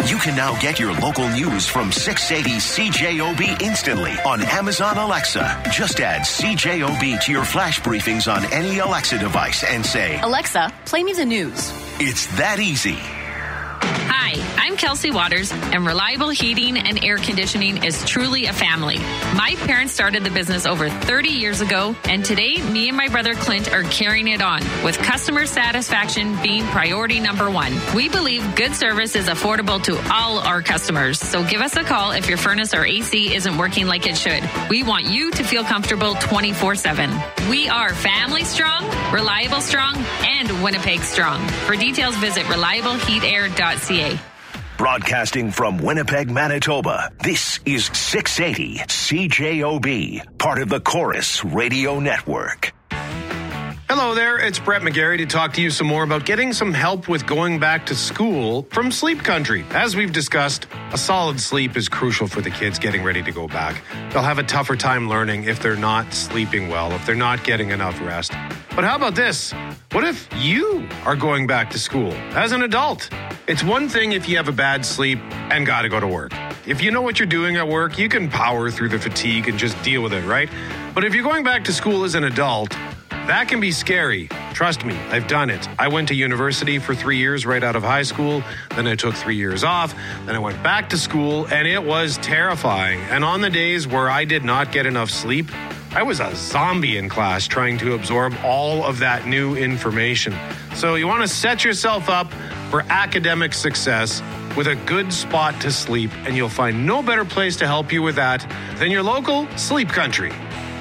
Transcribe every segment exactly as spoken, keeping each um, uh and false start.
You can now get your local news from six eighty C J O B instantly on Amazon Alexa. Just add C J O B to your flash briefings on any Alexa device and say, Alexa, play me the news. It's that easy. Hi, I'm Kelsey Waters, and Reliable Heating and Air Conditioning is truly a family. My parents started the business over thirty years ago, and today, me and my brother Clint are carrying it on, with customer satisfaction being priority number one. We believe good service is affordable to all our customers, so give us a call if your furnace or A C isn't working like it should. We want you to feel comfortable twenty-four seven. We are family strong, reliable strong, and Winnipeg strong. For details, visit reliable heat air dot c a. Broadcasting from Winnipeg, Manitoba, this is six eighty C J O B, part of the Chorus Radio Network. Hello there, it's Brett McGarry to talk to you some more about getting some help with going back to school from Sleep Country. As we've discussed, a solid sleep is crucial for the kids getting ready to go back. They'll have a tougher time learning if they're not sleeping well, if they're not getting enough rest. But how about this? What if you are going back to school as an adult? It's one thing if you have a bad sleep and got to go to work. If you know what you're doing at work, you can power through the fatigue and just deal with it, right? But if you're going back to school as an adult, that can be scary. Trust me, I've done it. I went to university for three years right out of high school. Then I took three years off. Then I went back to school, and it was terrifying. And on the days where I did not get enough sleep, I was a zombie in class trying to absorb all of that new information. So you want to set yourself up for academic success with a good spot to sleep, and you'll find no better place to help you with that than your local Sleep Country.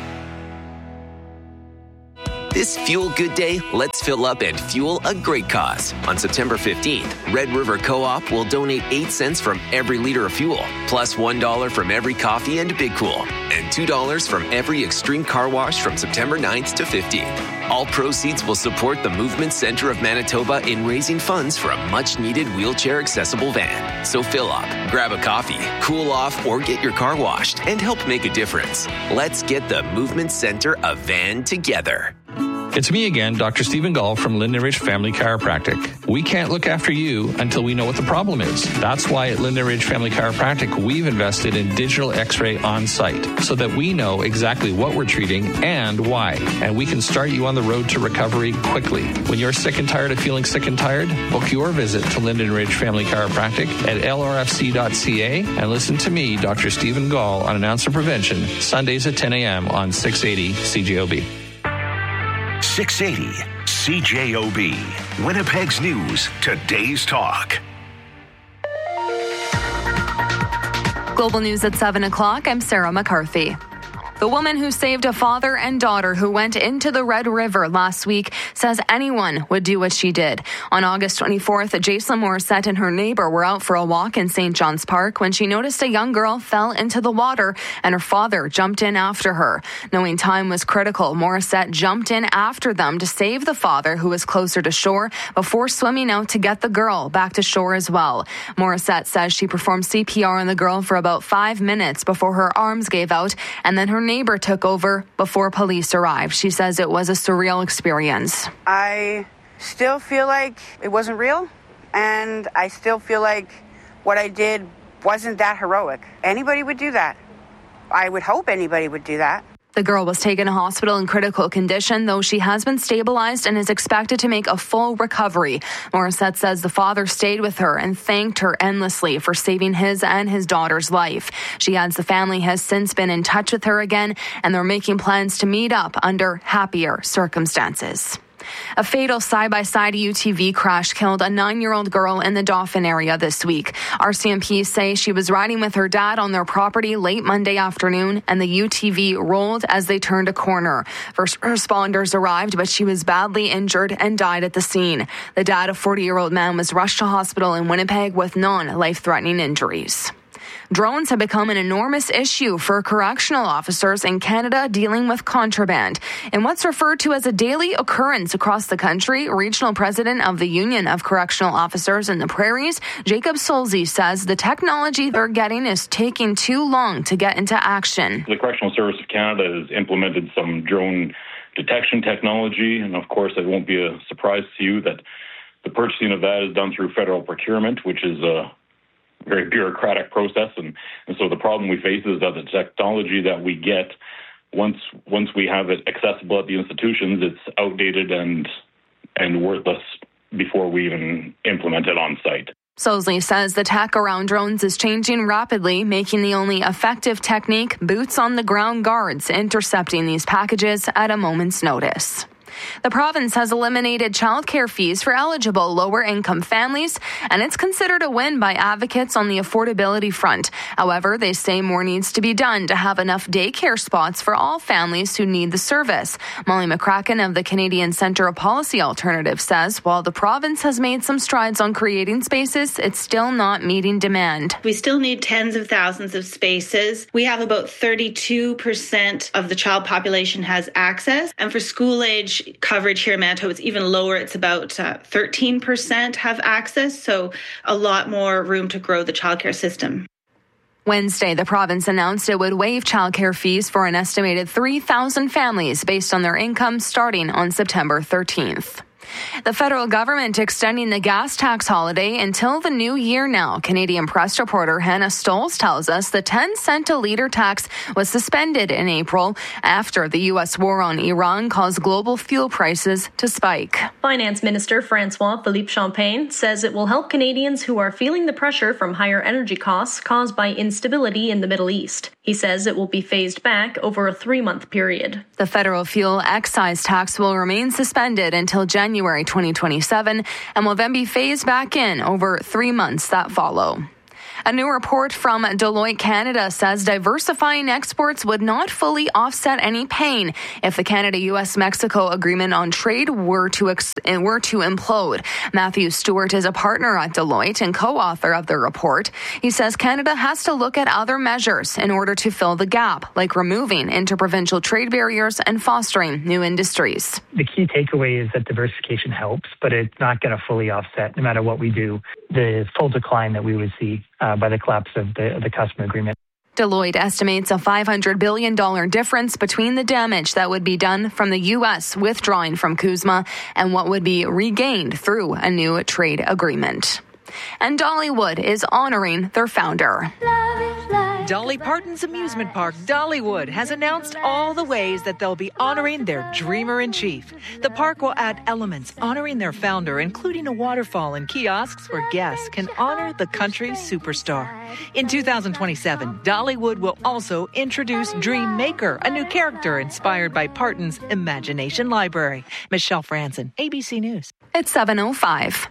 This Fuel Good Day, let's fill up and fuel a great cause. On September fifteenth, Red River Co-op will donate eight cents from every liter of fuel, plus one dollar from every coffee and Big Cool, and two dollars from every Extreme Car Wash from September ninth to fifteenth. All proceeds will support the Movement Center of Manitoba in raising funds for a much-needed wheelchair-accessible van. So fill up, grab a coffee, cool off, or get your car washed and help make a difference. Let's get the Movement Center a van together. It's me again, Doctor Stephen Gall from Linden Ridge Family Chiropractic. We can't look after you until we know what the problem is. That's why at Linden Ridge Family Chiropractic, we've invested in digital x-ray on site so that we know exactly what we're treating and why. And we can start you on the road to recovery quickly. When you're sick and tired of feeling sick and tired, book your visit to Linden Ridge Family Chiropractic at L R F C dot C A and listen to me, Doctor Stephen Gall, on Announcer Prevention, Sundays at ten a.m. on six eighty C J O B. six eighty C J O B, Winnipeg's News, today's talk. Global News at seven o'clock, I'm Sarah McCarthy. The woman who saved a father and daughter who went into the Red River last week says anyone would do what she did. On August twenty-fourth, Jacelyn Morissette and her neighbor were out for a walk in Saint John's Park when she noticed a young girl fell into the water and her father jumped in after her. Knowing time was critical, Morissette jumped in after them to save the father, who was closer to shore, before swimming out to get the girl back to shore as well. Morissette says she performed C P R on the girl for about five minutes before her arms gave out, and then her neighbor took over before police arrived. She says it was a surreal experience. I still feel like it wasn't real, and I still feel like what I did wasn't that heroic. Anybody would do that. I would hope anybody would do that. The girl was taken to hospital in critical condition, though she has been stabilized and is expected to make a full recovery. Morissette says the father stayed with her and thanked her endlessly for saving his and his daughter's life. She adds the family has since been in touch with her again, and they're making plans to meet up under happier circumstances. A fatal side-by-side U T V crash killed a nine-year-old girl in the Dauphin area this week. R C M P say she was riding with her dad on their property late Monday afternoon, and the U T V rolled as they turned a corner. First responders arrived, but she was badly injured and died at the scene. The dad, a forty-year-old man, was rushed to hospital in Winnipeg with non-life-threatening injuries. Drones have become an enormous issue for correctional officers in Canada dealing with contraband. In what's referred to as a daily occurrence across the country, Regional President of the Union of Correctional Officers in the Prairies, Jacob Solzy, says the technology they're getting is taking too long to get into action. The Correctional Service of Canada has implemented some drone detection technology, and of course it won't be a surprise to you that the purchasing of that is done through federal procurement, which is a very bureaucratic process. And, and so the problem we face is that the technology that we get, once once we have it accessible at the institutions, it's outdated and and worthless before we even implement it on site. Sosley says the tech around drones is changing rapidly, making the only effective technique boots on the ground guards intercepting these packages at a moment's notice. The province has eliminated childcare fees for eligible lower-income families, and it's considered a win by advocates on the affordability front. However, they say more needs to be done to have enough daycare spots for all families who need the service. Molly McCracken of the Canadian Centre of Policy Alternatives says while the province has made some strides on creating spaces, it's still not meeting demand. We still need tens of thousands of spaces. We have about thirty-two percent of the child population has access, and for school-age coverage here in Manitoba, it's even lower. It's about uh, thirteen percent have access, so a lot more room to grow the childcare system. Wednesday, the province announced it would waive childcare fees for an estimated three thousand families based on their income starting on September thirteenth. The federal government extending the gas tax holiday until the new year now. Canadian Press reporter Hannah Stolz tells us the ten cent a litre tax was suspended in April after the U S war on Iran caused global fuel prices to spike. Finance Minister Francois Philippe Champagne says it will help Canadians who are feeling the pressure from higher energy costs caused by instability in the Middle East. He says it will be phased back over a three-month period. The federal fuel excise tax will remain suspended until January twenty twenty-seven and will then be phased back in over three months that follow. A new report from Deloitte Canada says diversifying exports would not fully offset any pain if the Canada-U S Mexico agreement on trade were to ex- were to implode. Matthew Stewart is a partner at Deloitte and co-author of the report. He says Canada has to look at other measures in order to fill the gap, like removing interprovincial trade barriers and fostering new industries. The key takeaway is that diversification helps, but it's not going to fully offset, no matter what we do, the full decline that we would see uh, by the collapse of the, the customer agreement. Deloitte estimates a five hundred billion dollars difference between the damage that would be done from the U S withdrawing from CUSMA and what would be regained through a new trade agreement. And Dollywood is honoring their founder. Dolly Parton's amusement park, Dollywood, has announced all the ways that they'll be honoring their dreamer-in-chief. The park will add elements honoring their founder, including a waterfall and kiosks where guests can honor the country superstar. In two thousand twenty-seven, Dollywood will also introduce Dream Maker, a new character inspired by Parton's Imagination Library. Michelle Franzen, A B C News. It's seven oh five.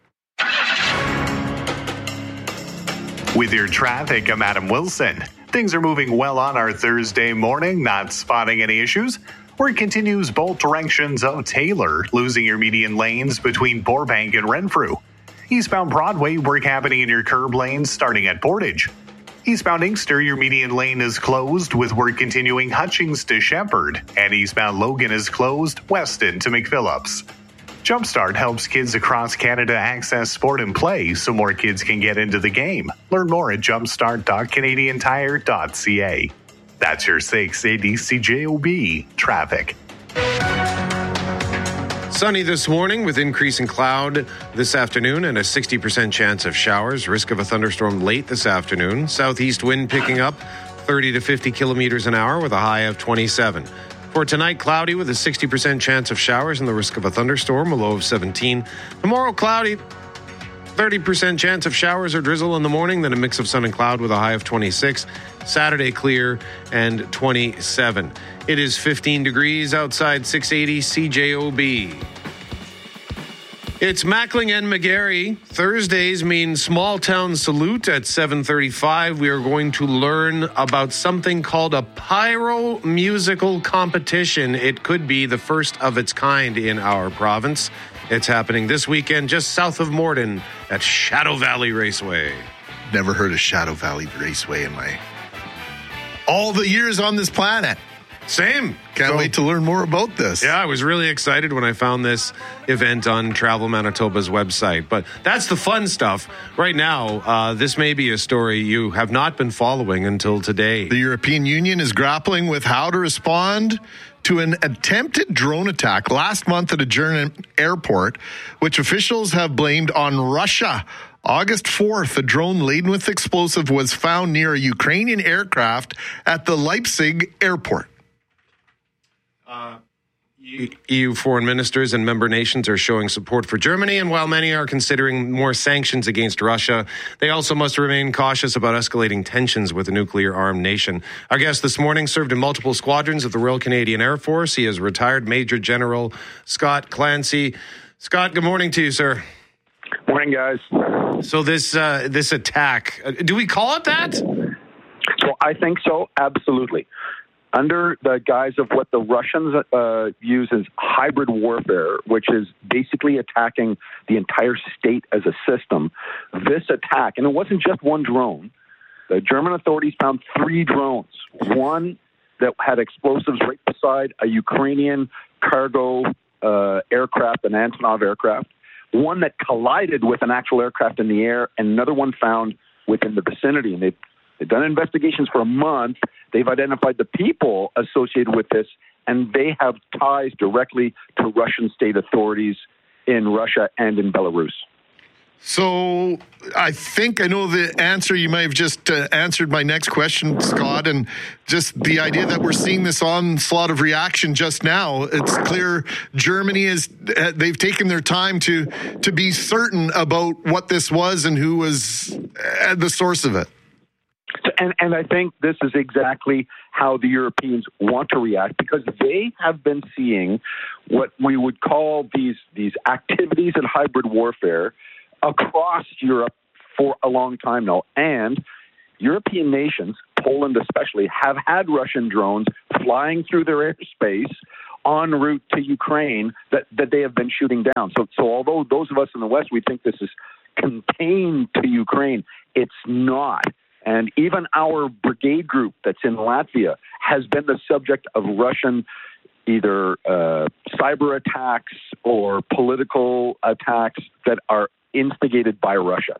With your traffic, I'm Adam Wilson. Things are moving well on our Thursday morning, not spotting any issues. Work continues both directions of Taylor, losing your median lanes between Burbank and Renfrew. Eastbound Broadway, work happening in your curb lanes starting at Portage. Eastbound Inkster, your median lane is closed with work continuing Hutchings to Shepherd, and eastbound Logan is closed Weston to McPhillips. Jumpstart helps kids across Canada access sport and play so more kids can get into the game. Learn more at jumpstart dot canadian tire dot c a. That's your six eighty C J O B traffic. Sunny this morning with increasing cloud this afternoon and a sixty percent chance of showers. Risk of a thunderstorm late this afternoon. Southeast wind picking up thirty to fifty kilometers an hour with a high of twenty-seven. For tonight, cloudy with a sixty percent chance of showers and the risk of a thunderstorm, a low of seventeen. Tomorrow, cloudy, thirty percent chance of showers or drizzle in the morning, then a mix of sun and cloud with a high of twenty-six. Saturday, clear and twenty-seven. It is fifteen degrees outside six eighty C J O B. It's Mackling and McGarry. Thursdays mean Small Town Salute at seven thirty-five. We are going to learn about something called a pyro musical competition. It could be the first of its kind in our province. It's happening this weekend just south of Morden at Shadow Valley Raceway. Never heard of Shadow Valley Raceway in my all the years on this planet. Same. Can't so, wait to learn more about this. Yeah, I was really excited when I found this event on Travel Manitoba's website. But that's the fun stuff. Right now, uh, this may be a story you have not been following until today. The European Union is grappling with how to respond to an attempted drone attack last month at a German airport, which officials have blamed on Russia. August fourth, a drone laden with explosive was found near a Ukrainian aircraft at the Leipzig airport. Uh, E U foreign ministers and member nations are showing support for Germany, and while many are considering more sanctions against Russia, they also must remain cautious about escalating tensions with a nuclear-armed nation. Our guest this morning served in multiple squadrons of the Royal Canadian Air Force. He is retired Major General Scott Clancy. Scott, good morning to you, sir. Morning, guys. So this uh, this attack, uh, do we call it that? So I think so, absolutely. Under the guise of what the Russians uh, use as hybrid warfare, which is basically attacking the entire state as a system, this attack, and it wasn't just one drone, the German authorities found three drones. One that had explosives right beside a Ukrainian cargo uh, aircraft, an Antonov aircraft, one that collided with an actual aircraft in the air, and another one found within the vicinity. And they've, they've done investigations for a month. They've identified the people associated with this, and they have ties directly to Russian state authorities in Russia and in Belarus. So I think I know the answer. You might have just uh, answered my next question, Scott, and just the idea that we're seeing this onslaught of reaction just now. It's clear Germany is, uh, they've taken their time to, to be certain about what this was and who was uh, the source of it. And, and I think this is exactly how the Europeans want to react, because they have been seeing what we would call these these activities in hybrid warfare across Europe for a long time now. And European nations, Poland especially, have had Russian drones flying through their airspace en route to Ukraine that, that they have been shooting down. So, so although those of us in the West, we think this is contained to Ukraine, it's not. And even our brigade group that's in Latvia has been the subject of Russian either uh, cyber attacks or political attacks that are instigated by Russia.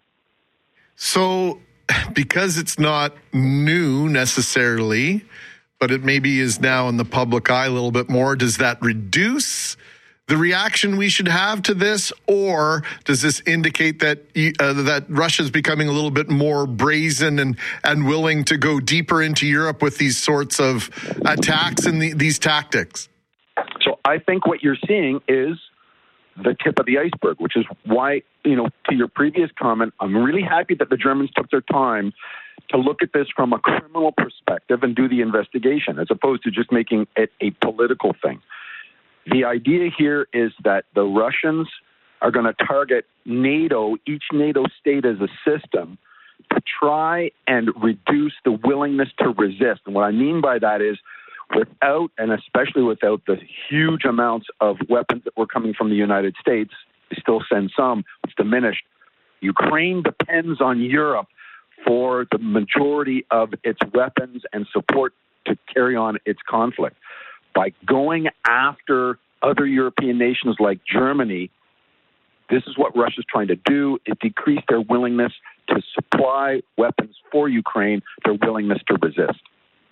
So because it's not new necessarily, but it maybe is now in the public eye a little bit more, does that reduce the reaction we should have to this, or does this indicate that uh, that Russia's becoming a little bit more brazen and, and willing to go deeper into Europe with these sorts of attacks and the, these tactics? So I think what you're seeing is the tip of the iceberg, which is why, you know, to your previous comment, I'm really happy that the Germans took their time to look at this from a criminal perspective and do the investigation, as opposed to just making it a political thing. The idea here is that the Russians are going to target NATO, each NATO state as a system, to try and reduce the willingness to resist. And what I mean by that is without, and especially without the huge amounts of weapons that were coming from the United States, they still send some, it's diminished. Ukraine depends on Europe for the majority of its weapons and support to carry on its conflict. By going after other European nations like Germany, this is what Russia's trying to do, is decrease their willingness to supply weapons for Ukraine, their willingness to resist.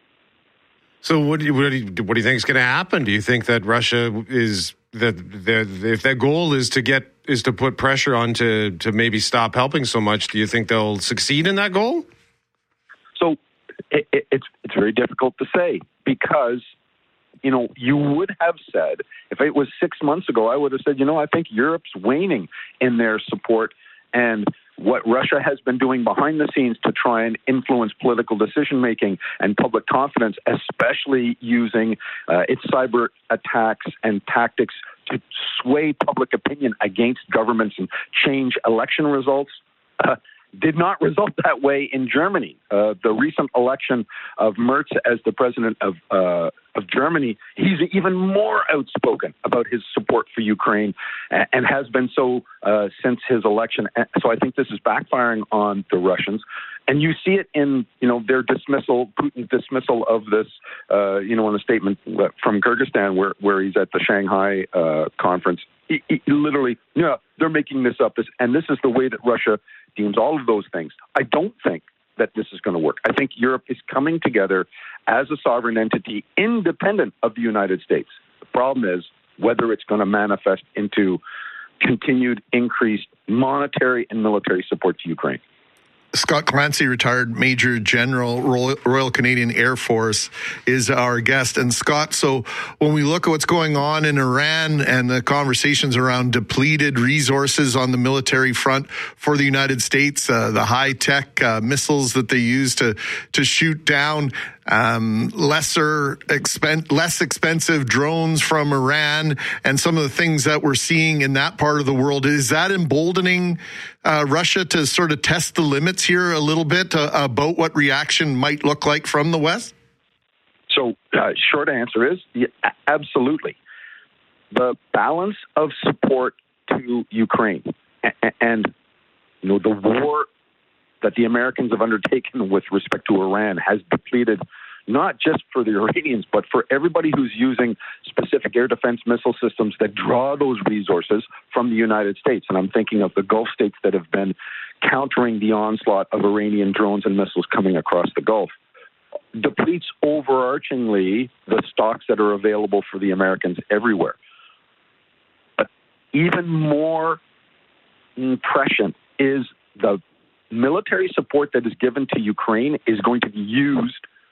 So what do you, what do you, what do you think is going to happen? Do you think that Russia is, that if their goal is to get, is to put pressure on to, to maybe stop helping so much, do you think they'll succeed in that goal? So it, it, it's it's very difficult to say, because you know, you would have said, if it was six months ago, I would have said, you know, I think Europe's waning in their support, and what Russia has been doing behind the scenes to try and influence political decision-making and public confidence, especially using uh, its cyber attacks and tactics to sway public opinion against governments and change election results, uh, did not result that way in Germany. Uh, the recent election of Merz as the president of uh, of Germany, he's even more outspoken about his support for Ukraine, and, and has been so uh, since his election. So I think this is backfiring on the Russians, and you see it in you know their dismissal, Putin's dismissal of this, uh, you know, in a statement from Kyrgyzstan, where where he's at the Shanghai uh, conference. He, he literally, yeah, they're making this up, this, and this is the way that Russia deems all of those things. I don't think that this is going to work. I think Europe is coming together as a sovereign entity independent of the United States. The problem is whether it's going to manifest into continued increased monetary and military support to Ukraine. Scott Clancy, retired Major General, Royal Canadian Air Force, is our guest. And Scott, so when we look at what's going on in Iran and the conversations around depleted resources on the military front for the United States, uh, the high-tech uh, missiles that they use to to shoot down um, lesser expen- less expensive drones from Iran, and some of the things that we're seeing in that part of the world, is that emboldening uh, Russia to sort of test the limits here a little bit uh, about what reaction might look like from the West? So, uh, short answer is yeah, absolutely. The balance of support to Ukraine and, and you know the war that the Americans have undertaken with respect to Iran has depleted not just for the Iranians, but for everybody who's using specific air defense missile systems that draw those resources from the United States. And I'm thinking of the Gulf states that have been countering the onslaught of Iranian drones and missiles coming across the Gulf. Depletes overarchingly the stocks that are available for the Americans everywhere. But even more prescient is the military support that is given to Ukraine is going to be used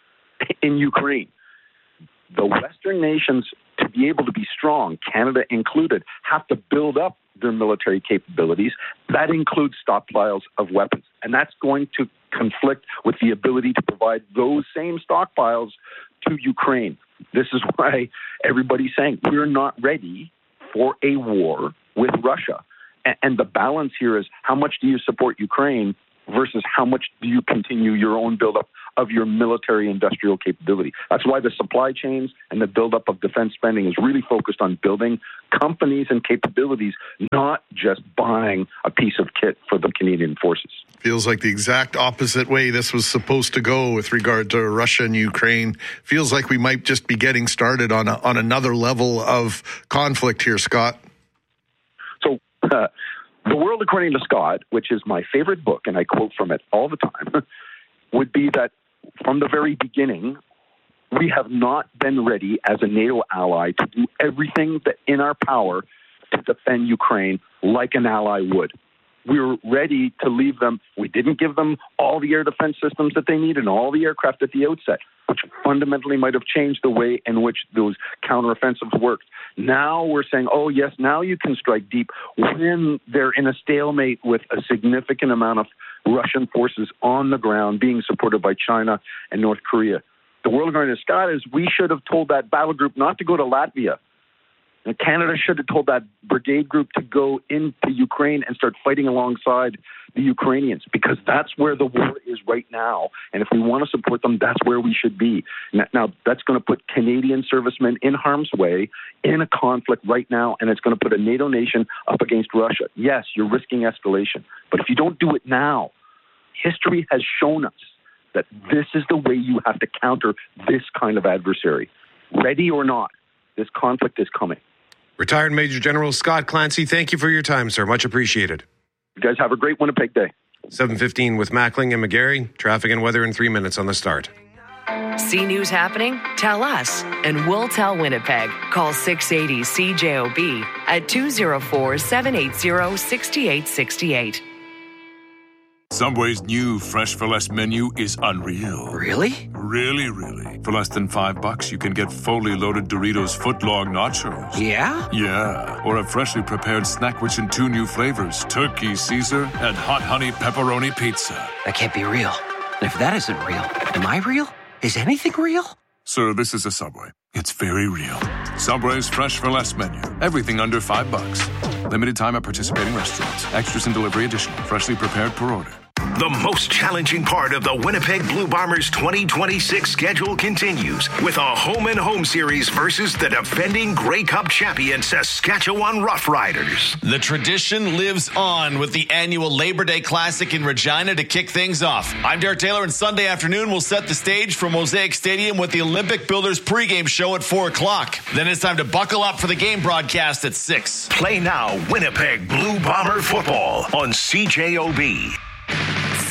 in Ukraine. The Western nations, to be able to be strong, Canada included, have to build up their military capabilities. That includes stockpiles of weapons. And that's going to conflict with the ability to provide those same stockpiles to Ukraine. This is why everybody's saying we're not ready for a war with Russia. And the balance here is how much do you support Ukraine versus how much do you continue your own buildup of your military industrial capability. That's why the supply chains and the buildup of defense spending is really focused on building companies and capabilities, not just buying a piece of kit for the Canadian forces. Feels like the exact opposite way this was supposed to go with regard to Russia and Ukraine. Feels like we might just be getting started on a, on another level of conflict here, Scott. So, uh, The World According to Scott, which is my favorite book, and I quote from it all the time, would be that from the very beginning, we have not been ready as a NATO ally to do everything that in our power to defend Ukraine like an ally would. We were ready to leave them. We didn't give them all the air defense systems that they need and all the aircraft at the outset, which fundamentally might have changed the way in which those counteroffensives worked. Now we're saying, oh, yes, now you can strike deep when they're in a stalemate with a significant amount of Russian forces on the ground being supported by China and North Korea. The World According to Scott is we should have told that battle group not to go to Latvia. And Canada should have told that brigade group to go into Ukraine and start fighting alongside the Ukrainians, because that's where the war is right now. And if we want to support them, that's where we should be. Now, that's going to put Canadian servicemen in harm's way in a conflict right now, and it's going to put a NATO nation up against Russia. Yes, you're risking escalation. But if you don't do it now, history has shown us that this is the way you have to counter this kind of adversary. Ready or not, this conflict is coming. Retired Major General Scott Clancy, thank you for your time, sir. Much appreciated. You guys have a great Winnipeg day. seven fifteen with Mackling and McGarry. Traffic and weather in three minutes on the start. See news happening? Tell us, and we'll tell Winnipeg. Call six eighty C J O B at two oh four, seven eight zero, six eight six eight. Subway's new Fresh for Less menu is unreal. Really? Really, really. For less than five bucks, you can get fully loaded Doritos footlong nachos. Yeah? Yeah. Or a freshly prepared snack rich in two new flavors, Turkey Caesar and Hot Honey Pepperoni Pizza. That can't be real. And if that isn't real, am I real? Is anything real? Sir, this is a Subway. It's very real. Subway's Fresh for Less menu. Everything under five bucks. Limited time at participating restaurants. Extras and delivery additional. Freshly prepared per order. The most challenging part of the Winnipeg Blue Bombers twenty twenty-six schedule continues with a home and home series versus the defending Grey Cup champion Saskatchewan Roughriders. The tradition lives on with the annual Labor Day Classic in Regina to kick things off. I'm Derek Taylor, and Sunday afternoon we'll set the stage for Mosaic Stadium with the Olympic Builders pregame show at four o'clock. Then it's time to buckle up for the game broadcast at six. Play now Winnipeg Blue Bomber football on C J O B.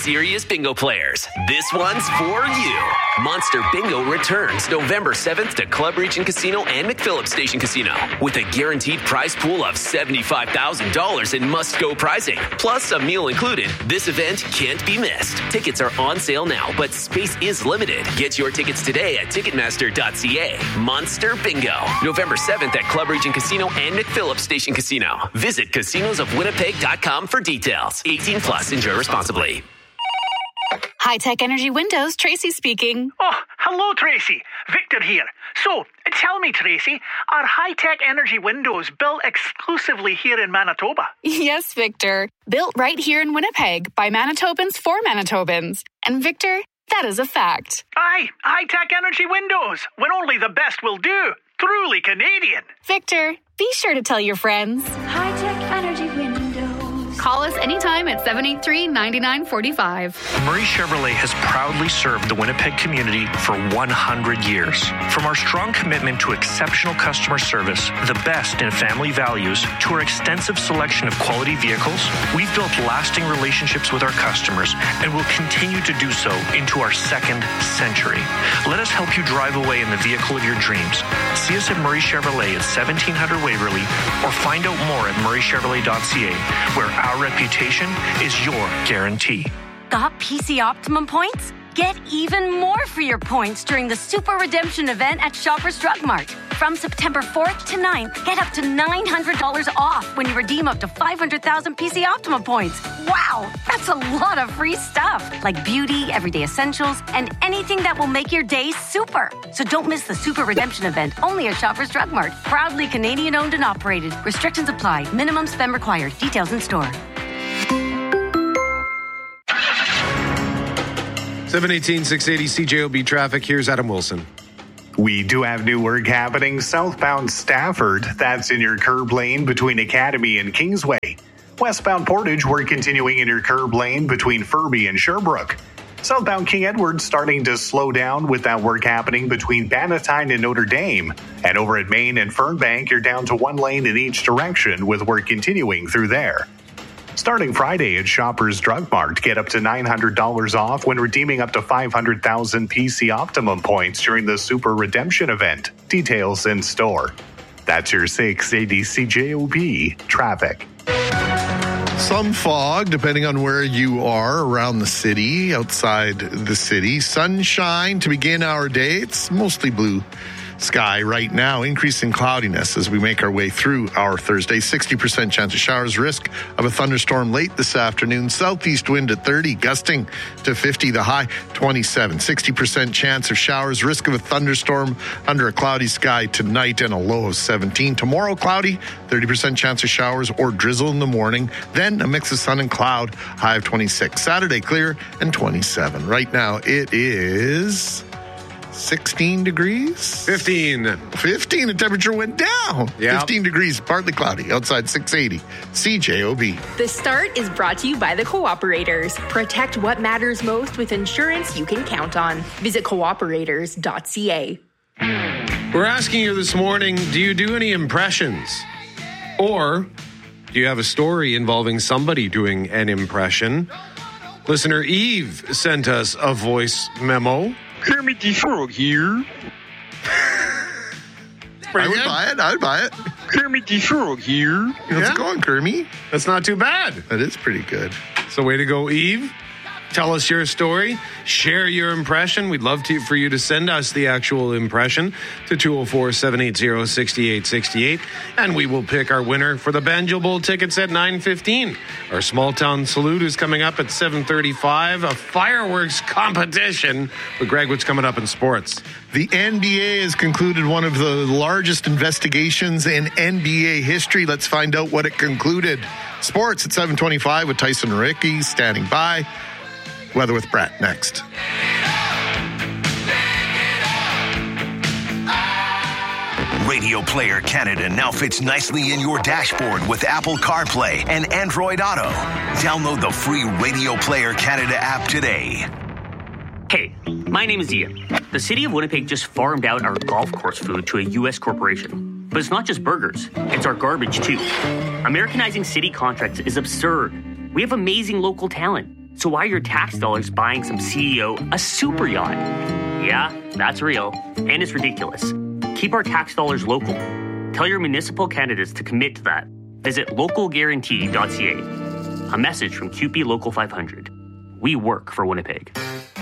serious bingo players, this one's for you. Monster Bingo returns November seventh to Club Region Casino and McPhillips Station Casino with a guaranteed prize pool of seventy-five thousand dollars in must-go prizing, plus a meal included. This event can't be missed. Tickets are on sale now, but space is limited. Get your tickets today at ticketmaster dot c a. Monster Bingo, November seventh at Club Region Casino and McPhillips Station Casino. Visit casinos of winnipeg dot com for details. eighteen plus, enjoy responsibly. High-Tech Energy Windows, Tracy speaking. Oh, hello, Tracy. Victor here. So, tell me, Tracy, are High-Tech Energy Windows built exclusively here in Manitoba? Yes, Victor. Built right here in Winnipeg by Manitobans for Manitobans. And Victor, that is a fact. Aye, High-Tech Energy Windows, when only the best will do. Truly Canadian. Victor, be sure to tell your friends. High-Tech Energy Windows. Call us anytime at seven eight three, nine nine four five. Murray Chevrolet has proudly served the Winnipeg community for one hundred years. From our strong commitment to exceptional customer service, the best in family values, to our extensive selection of quality vehicles, we've built lasting relationships with our customers and will continue to do so into our second century. Let us help you drive away in the vehicle of your dreams. See us at Murray Chevrolet at seventeen hundred Waverly or find out more at murray chevrolet dot c a, where our reputation is your guarantee. Got P C Optimum points? Get even more for your points during the Super Redemption event at Shoppers Drug Mart. From September fourth to ninth, get up to nine hundred dollars off when you redeem up to five hundred thousand P C Optimum points. Wow, that's a lot of free stuff, like beauty, everyday essentials, and anything that will make your day super. So don't miss the Super Redemption event, only at Shoppers Drug Mart. Proudly Canadian owned and operated. Restrictions apply. Minimum spend required. Details in store. seven eighteen, six eighty C J O B traffic. Here's Adam Wilson. We do have new work happening southbound Stafford. That's in your curb lane between Academy and Kingsway. Westbound Portage, we're continuing in your curb lane between Furby and Sherbrooke. Southbound King Edward starting to slow down with that work happening between Bannatyne and Notre Dame. And over at Main and Fernbank, you're down to one lane in each direction with work continuing through there. Starting Friday at Shoppers Drug Mart, get up to nine hundred dollars off when redeeming up to five hundred thousand P C Optimum points during the Super Redemption event. Details in store. That's your six eighty C J O B traffic. Some fog, depending on where you are around the city, outside the city. Sunshine to begin our day. It's mostly blue sky right now. Increasing cloudiness as we make our way through our Thursday. sixty percent chance of showers. Risk of a thunderstorm late this afternoon. Southeast wind at thirty, gusting to fifty. The high twenty-seven. sixty percent chance of showers. Risk of a thunderstorm under a cloudy sky tonight and a low of seventeen. Tomorrow, cloudy. thirty percent chance of showers or drizzle in the morning. Then a mix of sun and cloud. High of twenty-six. Saturday, clear and twenty-seven. Right now, it is sixteen degrees? fifteen. fifteen. The temperature went down. Yep. fifteen degrees, partly cloudy. Outside six eighty. C J O B. The Start is brought to you by the Cooperators. Protect what matters most with insurance you can count on. Visit cooperators dot c a. We're asking you this morning, do you do any impressions? Or do you have a story involving somebody doing an impression? Listener Eve sent us a voice memo. Kermit the Frog here. I would buy it. I would buy it. Kermit the Frog here. How's Yeah. it going, Kermit? That's not too bad. That is pretty good. So way to go, Eve. Tell us your story. Share your impression. We'd love to for you to send us the actual impression to two oh four, seven eight zero, six eight six eight. And we will pick our winner for the Banjo Bowl tickets at nine fifteen. Our small town salute is coming up at seven thirty-five. A fireworks competition. But Greg, what's coming up in sports? The N B A has concluded one of the largest investigations in N B A history. Let's find out what it concluded. Sports at seven twenty-five with Tyson Ricky standing by. Weather with Brett next. Radio Player Canada now fits nicely in your dashboard with Apple CarPlay and Android Auto. Download the free Radio Player Canada app today. Hey, my name is Ian. The city of Winnipeg just farmed out our golf course food to a U S corporation. But it's not just burgers, it's our garbage too. Americanizing city contracts is absurd. We have amazing local talent. So why are your tax dollars buying some C E O a super yacht? Yeah, that's real, and it's ridiculous. Keep our tax dollars local. Tell your municipal candidates to commit to that. Visit local guarantee dot c a. A message from C U P E Local five hundred. We work for Winnipeg.